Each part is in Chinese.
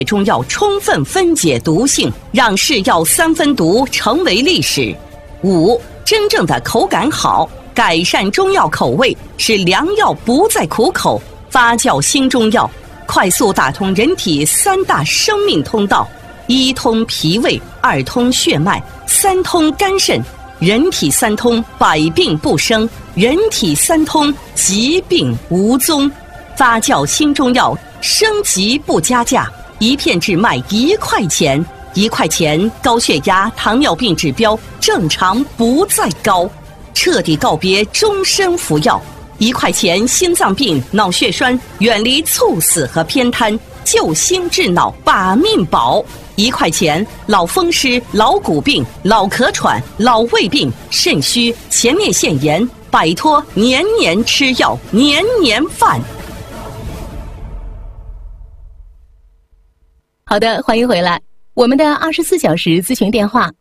中药充分分解毒性，让是药三分毒成为历史。5. 真正的口感好，改善中药口味，使良药不再苦口。发酵新中药，快速打通人体3大生命通道：1通脾胃，2通血脉，3通肝肾。人体3通，百病不生；人体3通，疾病无踪。发酵新中药，升级不加价，一片只卖1块钱。1块钱，高血压、糖尿病指标正常不再高，彻底告别终身服药。1块钱，心脏病、脑血栓远离猝死和偏瘫，救心治脑，把命保。1块钱，老风湿、老骨病、老咳喘、老胃病、肾虚、前列腺炎，摆脱年年吃药、年年犯。 好的，欢迎回来。我们的24小时咨询电话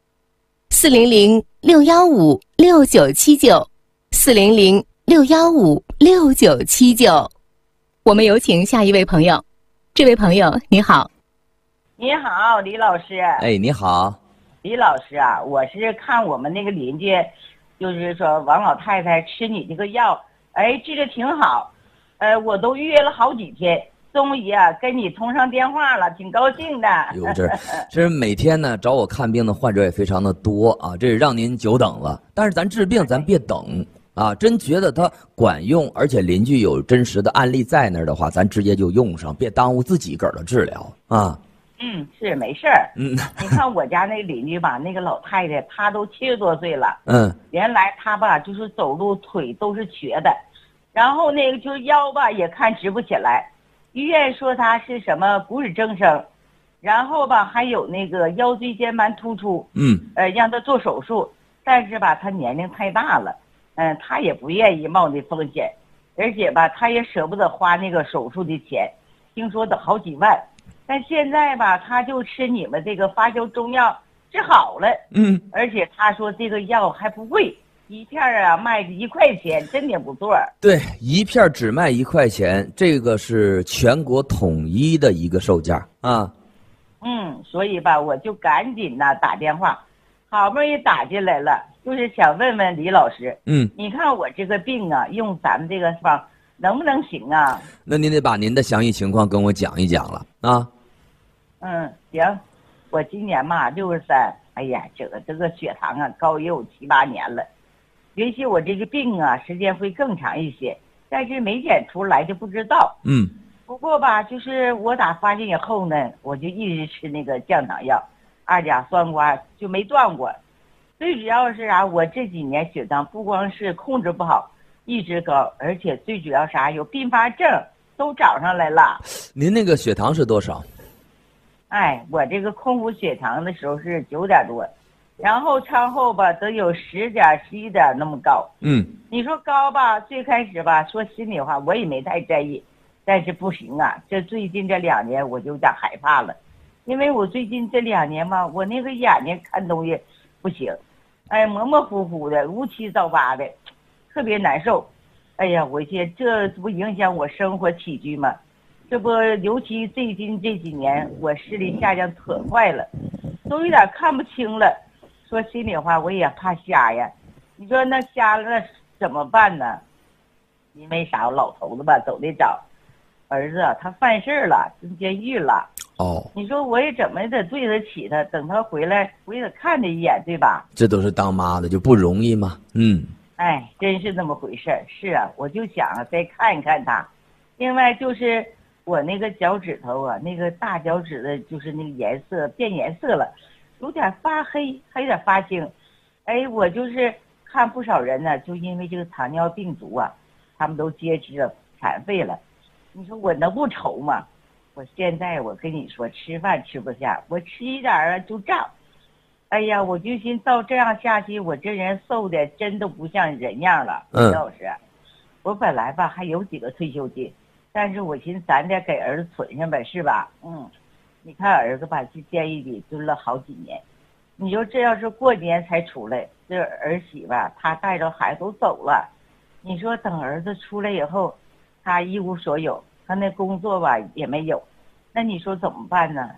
：400-615-6979，400-615-6979。我们有请下一位朋友。这位朋友，你好。 你好，李老师。 哎，你好， 李老师啊，我是看我们那个邻居，就是说王老太太吃你这个药，哎，治得挺好，我都预约了好几天。终于啊，跟你通上电话了，挺高兴的。 有这每天呢找我看病的患者也非常的多啊，这也让您久等了。但是咱治病咱别等啊，真觉得它管用，而且邻居有真实的案例在那儿的话，咱直接就用上，别耽误自己个儿的治疗啊。 是没事儿。你看我家那个邻居吧，那个老太太她都70多岁了。原来她吧就是走路腿都是瘸的，然后那个就是腰吧也看直不起来。医院说他是什么骨质增生，然后吧还有那个腰椎间盘突出，让他做手术，但是吧他年龄太大了，他也不愿意冒那风险，而且吧他也舍不得花那个手术的钱，听说得好几万，但现在吧他就吃你们这个发酵中药治好了，而且他说这个药还不贵。一片啊卖1块钱，真的不错。 对，一片只卖1块钱，这个是全国统一的一个售价啊。 所以吧，我就赶紧打电话，好不容易打进来了，就是想问问李老师，你看我这个病啊，用咱们这个方能不能行啊？ 那您得把您的详细情况跟我讲一讲了啊。 行，我今年嘛63，哎呀，这个血糖啊高也有7、8年了。也许我这个病啊时间会更长一些，但是没检出来就不知道。不过吧，就是我打发现以后呢，我就一直吃那个降糖药，2甲酸胍就没断过。最主要是啥，我这几年血糖不光是控制不好，一直高，而且最主要啥，有并发症都找上来了。 您那个血糖是多少？ 我这个空腹血糖的时候是9点多。然后餐后吧都有10点11点那么高。你说高吧，最开始吧说心里话我也没太在意，但是不行啊，这最近这2年我就有点害怕了，因为我最近这2年吧，我那个眼睛看东西不行，模模糊糊的，乌七糟八的，特别难受。哎呀，我这不影响我生活起居吗？这不尤其最近这几年我视力下降可快了，都有点看不清了。说心里话，我也怕瞎呀。你说那瞎了那怎么办呢？因为啥？我老头子吧走得早，儿子他犯事了，进监狱了。你说我也怎么得对得起他？等他回来，我也得看他一眼，对吧？ 这都是当妈的就不容易吗？ 真是那么回事。是啊，我就想再看一看他。另外就是我那个脚趾头啊，那个大脚趾的，就是那个颜色变颜色了。有点发黑，还有点发青，我就是看不少人呢，就因为这个糖尿病足啊，他们都截肢了，残废了。你说我能不愁吗？我现在我跟你说，吃饭吃不下，我吃一点啊就胀。哎呀，我就寻照这样下去，我这人瘦的真的不像人样了。老师，我本来吧还有几个退休金，但是我寻思咱得给儿子存上呗，是吧？你看儿子吧，去监狱里蹲了好几年，你说这要是过年才出来，这儿媳吧，他带着孩子都走了，你说等儿子出来以后，他一无所有，他那工作吧也没有，那你说怎么办呢？